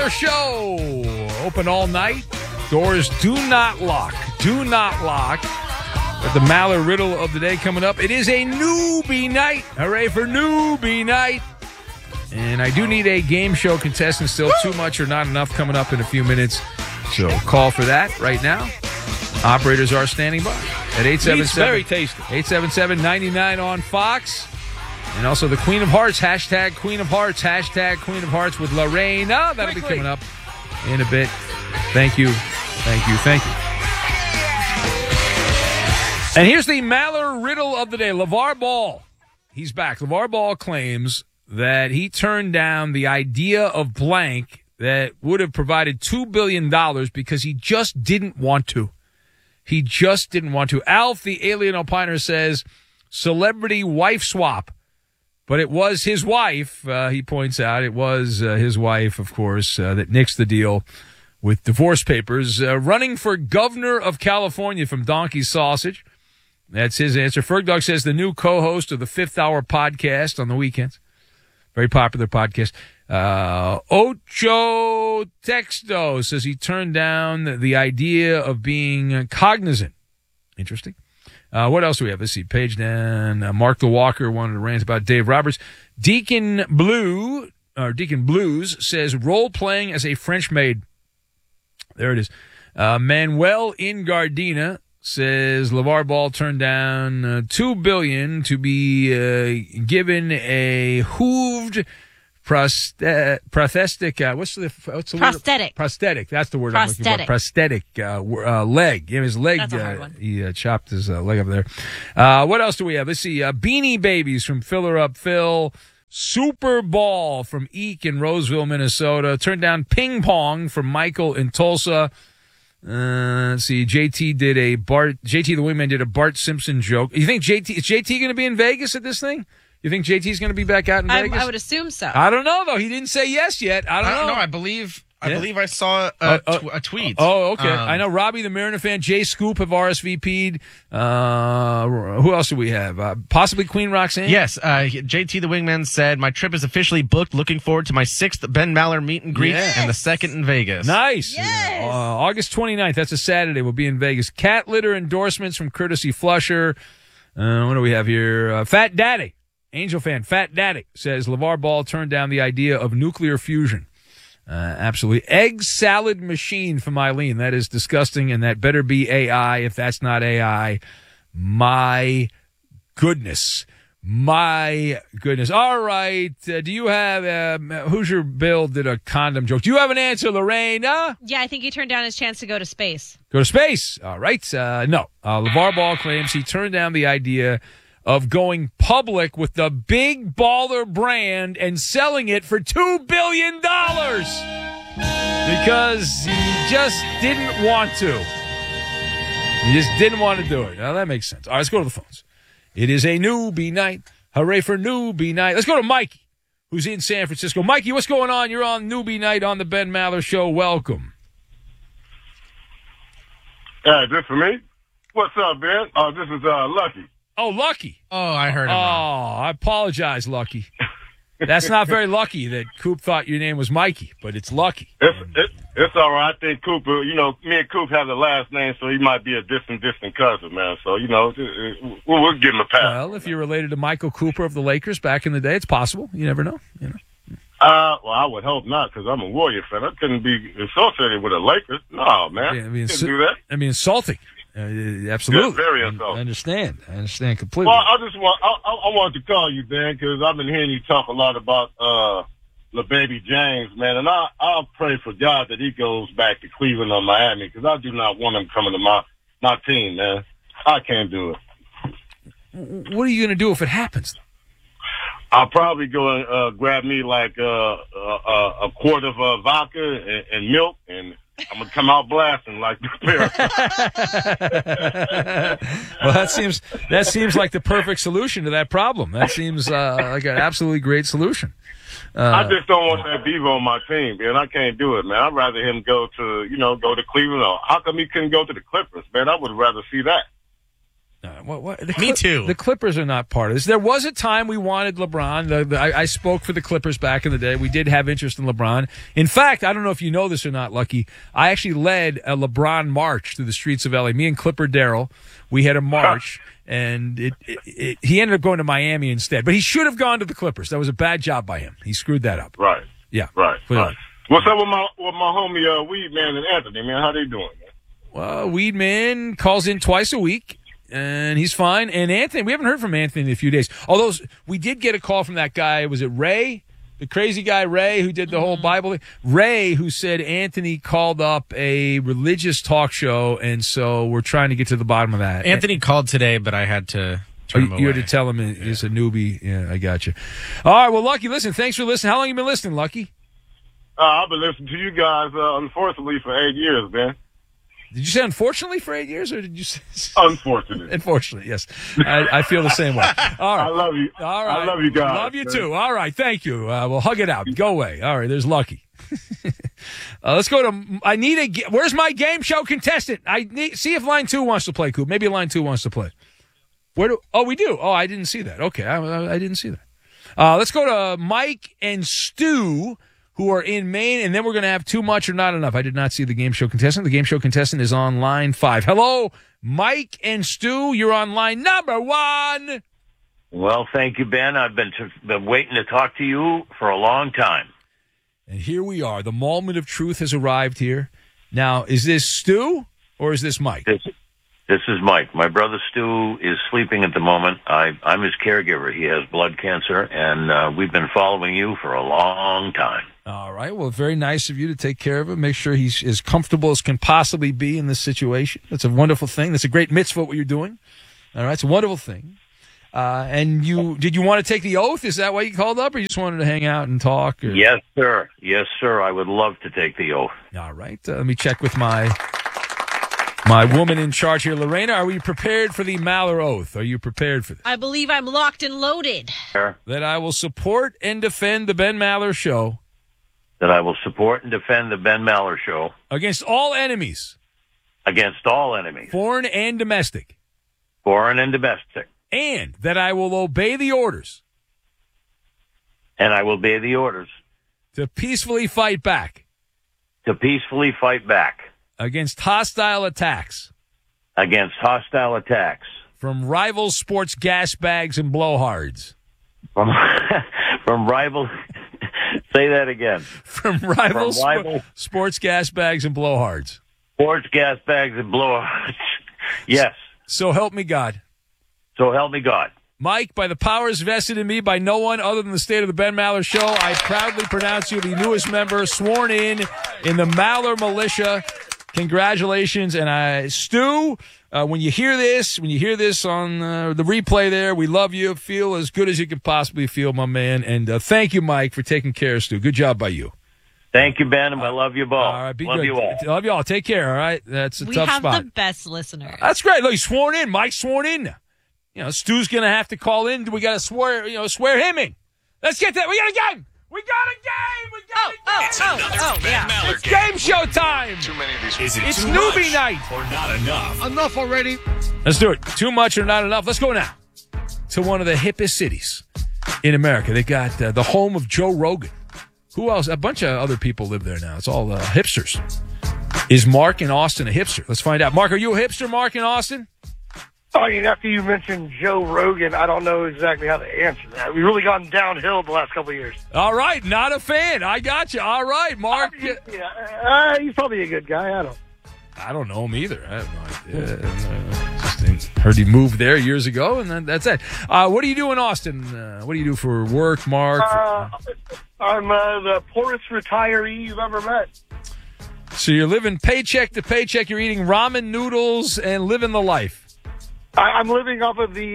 Maller Show. Open all night. Doors do not lock. Do not lock. But the Maller riddle of the day coming up. It is a newbie night. Hooray for newbie night. And I do need a game show contestant still. Too much or not enough coming up in a few minutes. So call for that right now. Operators are standing by at 877. Very tasty. 877-99 on Fox. And also the Queen of Hearts, hashtag Queen of Hearts, hashtag Queen of Hearts with Lorena. That'll be coming up in a bit. Thank you. Thank you. Thank you. And here's the Maller riddle of the day. LeVar Ball. He's back. LeVar Ball claims that he turned down the idea of blank that would have provided $2 billion because he just didn't want to. He just didn't want to. Alf, the alien opiner, says celebrity wife swap. But it was his wife, he points out. It was his wife, of course, that nixed the deal with divorce papers. Running for governor of California from Donkey Sausage. That's his answer. Fergdog says the new co-host of the Fifth Hour podcast on the weekends. Very popular podcast. Ocho Texto says he turned down the idea of being cognizant. Interesting. What else do we have? Let's see. Page down. Mark the Walker wanted to rant about Dave Roberts. Deacon Blues says role playing as a French maid. There it is. Manuel in Gardena says LeVar Ball turned down $2 billion to be given a hooved prosthetic. What's the prosthetic? Word? Prosthetic. That's the word I'm looking for. Prosthetic leg. His leg. That's a hard one. He chopped his leg up there. What else do we have? Let's see. Beanie Babies from Filler Up Phil. Super Ball from Eek in Roseville, Minnesota. Turned down Ping Pong from Michael in Tulsa. Let's see. JT the Wingman did a Bart Simpson joke. You think is JT going to be in Vegas at this thing? You think JT's going to be back out in Vegas? I would assume so. I don't know, though. He didn't say yes yet. I don't know. No, I believe I saw a tweet. Oh, okay. I know Robbie the Mariner fan, Jay Scoop have RSVP'd. Who else do we have? Possibly Queen Roxanne? Yes. JT the Wingman said, my trip is officially booked. Looking forward to my 6th Ben Maller meet and greet and the 2nd in Vegas. Nice. Yes. August 29th. That's a Saturday. We'll be in Vegas. Cat litter endorsements from Courtesy Flusher. What do we have here? Fat Daddy. Angel fan, Fat Daddy, says LeVar Ball turned down the idea of nuclear fusion. Absolutely. Egg salad machine from Eileen. That is disgusting, and that better be AI. If that's not AI, my goodness. My goodness. All right. Do you have, Hoosier Bill did a condom joke. Do you have an answer, Lorena? Yeah, I think he turned down his chance to go to space. Go to space. All right. No. LeVar Ball claims he turned down the idea of going public with the Big Baller brand and selling it for $2 billion because he just didn't want to. He just didn't want to do it. Now, that makes sense. All right, let's go to the phones. It is a newbie night. Hooray for newbie night. Let's go to Mikey, who's in San Francisco. Mikey, what's going on? You're on newbie night on the Ben Maller Show. Welcome. This for me? What's up, Ben? This is Lucky. Oh, Lucky. Oh, I heard him. I apologize, Lucky. That's not very lucky that Coop thought your name was Mikey, but it's Lucky. It's all right. I think Coop, me and Coop have the last name, so he might be a distant cousin, man. So, we'll give him a pass. Well, if you're related to Michael Cooper of the Lakers back in the day, it's possible. You never know. Well, I would hope not, because I'm a Warrior fan. I couldn't be associated with the Lakers. No, man. Yeah, couldn't do that. I mean, insulting. Absolutely. It's very insulting. I understand completely. Well, I wanted to call you, Dan, because I've been hearing you talk a lot about LaBaby James, man, and I'll pray for God that he goes back to Cleveland or Miami, because I do not want him coming to my team, man. I can't do it. What are you going to do if it happens? I'll probably go and grab me like a quart of vodka and milk, and I'm going to come out blasting like the Well, that seems like the perfect solution to that problem. That seems like an absolutely great solution. I just don't want that Beaver on my team, man. I can't do it, man. I'd rather him go to Cleveland. Or how come he couldn't go to the Clippers, man? I would rather see that. Me too. The Clippers are not part of this. There was a time we wanted LeBron. I spoke for the Clippers back in the day. We did have interest in LeBron. In fact, I don't know if you know this or not, Lucky. I actually led a LeBron march through the streets of LA. Me and Clipper Darrell, we had a march, and he ended up going to Miami instead. But he should have gone to the Clippers. That was a bad job by him. He screwed that up. Right. Yeah. Right. What's up with my homie Weedman and Anthony, man? How they doing, man? Well, Weedman calls in twice a week. And he's fine. And Anthony, we haven't heard from Anthony in a few days. Although we did get a call from that guy. Was it Ray? The crazy guy, Ray, who did the whole Bible thing? Ray, who said Anthony called up a religious talk show, and so we're trying to get to the bottom of that. Anthony called today, but I had to turn him away. You had to tell him he's a newbie. Yeah, I got you. All right, well, Lucky, listen, thanks for listening. How long have you been listening, Lucky? I've been listening to you guys, unfortunately, for 8 years, man. Did you say unfortunately for 8 years, or did you say unfortunately? Unfortunately, yes. I feel the same way. All right. I love you. All right. I love you guys. Love you too. All right. Thank you. We'll hug it out. Go away. All right. There's Lucky. Let's go to. Where's my game show contestant? See if line 2 wants to play, Coop. Maybe line 2 wants to play. We do. Oh, I didn't see that. Okay, I didn't see that. Let's go to Mike and Stu, who are in Maine, and then we're going to have Too Much or Not Enough. I did not see the game show contestant. The game show contestant is on line 5. Hello, Mike and Stu. You're on line number 1. Well, thank you, Ben. I've been waiting to talk to you for a long time. And here we are. The moment of truth has arrived here. Now, is this Stu or is this Mike? This is Mike. My brother Stu is sleeping at the moment. I'm his caregiver. He has blood cancer, and we've been following you for a long time. All right. Well, very nice of you to take care of him. Make sure he's as comfortable as can possibly be in this situation. That's a wonderful thing. That's a great mitzvah, what you're doing. All right. It's a wonderful thing. And did you want to take the oath? Is that why you called up, or you just wanted to hang out and talk? Or? Yes, sir. Yes, sir. I would love to take the oath. All right. Let me check with my woman in charge here. Lorena, are we prepared for the Maller oath? Are you prepared for this? I believe I'm locked and loaded. That I will support and defend the Ben Maller Show. That I will support and defend the Ben Maller Show. Against all enemies. Against all enemies. Foreign and domestic. Foreign and domestic. And that I will obey the orders. And I will obey the orders. To peacefully fight back. To peacefully fight back. Against hostile attacks. Against hostile attacks. From rival sports gas bags and blowhards. From rival... Say that again. From rival sports gas bags and blowhards. Sports gas bags and blowhards. Yes. So help me God. So help me God. Mike, by the powers vested in me by no one other than the state of the Ben Maller Show, I proudly pronounce you the newest member sworn in the Maller Militia. Congratulations. And Stu, when you hear this on the replay there, we love you. Feel as good as you can possibly feel, my man. And thank you, Mike, for taking care of Stu. Good job by you. Thank you, Ben, and I love you both. All right, be good. You all. Love you all. Take care, all right? That's a tough spot. We have the best listeners. That's great. Look, he's sworn in. Mike's sworn in. Stu's going to have to call in. We got to swear him in. Let's get that. We got a game. It's another Ben Maller It's game show time. Too many of these. It's newbie night. Or not enough? Enough already. Let's do it. Too much or not enough. Let's go now to one of the hippest cities in America. They got the home of Joe Rogan. Who else? A bunch of other people live there now. It's all hipsters. Is Mark in Austin a hipster? Let's find out. Mark, are you a hipster, Mark, in Austin? I mean, after you mentioned Joe Rogan, I don't know exactly how to answer that. We've really gone downhill the last couple of years. All right, not a fan. I got you. All right, Mark. He's probably a good guy. I don't know him either. I have no idea. Just heard he moved there years ago, and then that's it. What do you do in Austin? What do you do for work, Mark? I'm the poorest retiree you've ever met. So you're living paycheck to paycheck. You're eating ramen noodles and living the life. I'm living off of the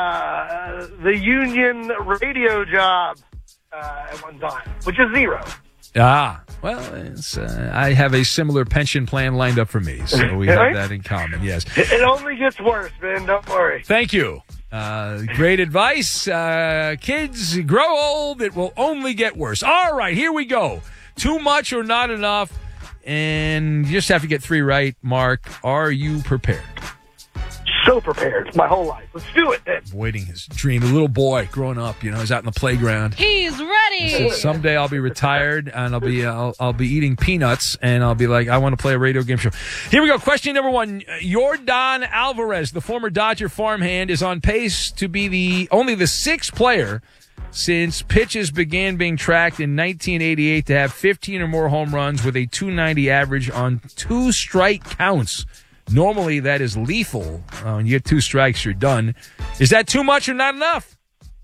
union radio job at one time, which is zero. Well, I have a similar pension plan lined up for me, so we have that in common, yes. It only gets worse, Ben. Don't worry. Thank you. Great advice. Kids, grow old. It will only get worse. All right, here we go. Too much or not enough, and you just have to get 3 right. Mark, are you prepared? so prepared my whole life. Let's do it then. Avoiding his dream. A little boy growing up, he's out in the playground. He's ready. Said, someday I'll be retired and I'll be eating peanuts and I'll be like, I want to play a radio game show. Here we go. Question number 1. Yordan Alvarez, the former Dodger farmhand, is on pace to be only the 6th player since pitches began being tracked in 1988 to have 15 or more home runs with a 290 average on 2 strike counts. Normally, that is lethal. When you get 2 strikes, you're done. Is that too much or not enough?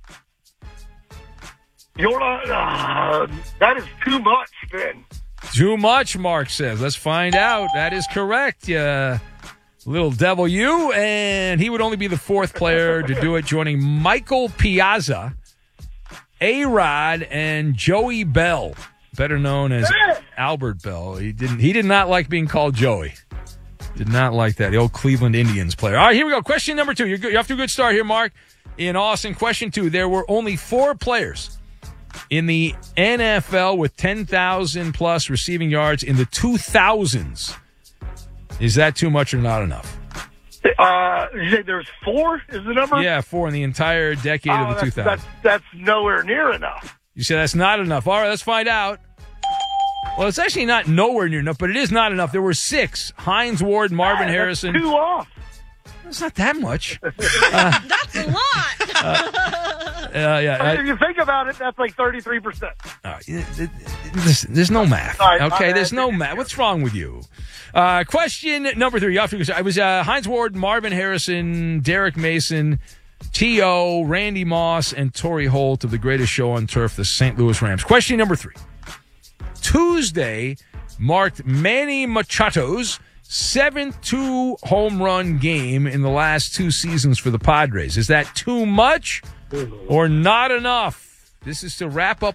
That is too much, Ben. Too much, Mark says. Let's find out. That is correct. Little devil you. And he would only be the 4th player to do it, joining Michael Piazza, A-Rod, and Joey Bell, better known as Albert Bell. He did not like being called Joey. Did not like that. The old Cleveland Indians player. All right, here we go. Question number 2. You're off to a good start here, Mark. In Austin, question 2. There were only 4 players in the NFL with 10,000-plus receiving yards in the 2000s. Is that too much or not enough? You say there's 4 is the number? Yeah, 4 in the entire decade of the 2000s. That's nowhere near enough. You say that's not enough. All right, let's find out. Well, it's actually not nowhere near enough, but it is not enough. There were 6. Hines Ward, Marvin Harrison. That's 2 off. It's not that much. That's a lot. If you think about it, that's like 33%. There's no math. All right, okay, there's no math. What's wrong with you? Question number 3. I was Hines Ward, Marvin Harrison, Derek Mason, T.O., Randy Moss, and Torrey Holt of the greatest show on turf, the St. Louis Rams. Question number 3. Tuesday marked Manny Machado's 7th 2-home run game in the last 2 seasons for the Padres. Is that too much or not enough? This is to wrap up